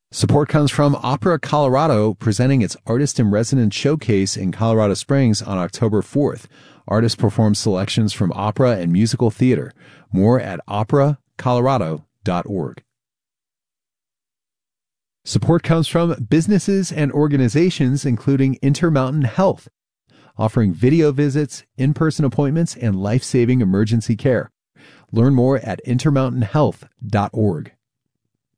Support comes from Opera Colorado, presenting its Artist in Residence Showcase in Colorado Springs on October 4th. Artists perform selections from opera and musical theater. More at operacolorado.org. Support comes from businesses and organizations, including Intermountain Health, offering video visits, in-person appointments, and life-saving emergency care. Learn more at intermountainhealth.org.